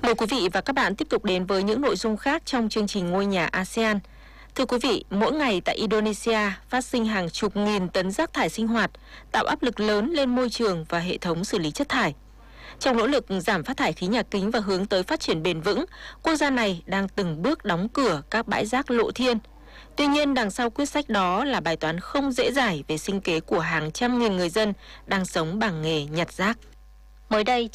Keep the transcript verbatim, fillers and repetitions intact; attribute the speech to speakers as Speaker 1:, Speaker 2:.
Speaker 1: Mời quý vị và các bạn tiếp tục đến với những nội dung khác trong chương trình Ngôi nhà a sê an. Thưa quý vị, mỗi ngày tại Indonesia phát sinh hàng chục nghìn tấn rác thải sinh hoạt, tạo áp lực lớn lên môi trường và hệ thống xử lý chất thải. Trong nỗ lực giảm phát thải khí nhà kính và hướng tới phát triển bền vững, quốc gia này đang từng bước đóng cửa các bãi rác lộ thiên. Tuy nhiên, đằng sau quyết sách đó là bài toán không dễ dãi về sinh kế của hàng trăm nghìn người dân đang sống bằng nghề nhặt rác. Mới đây,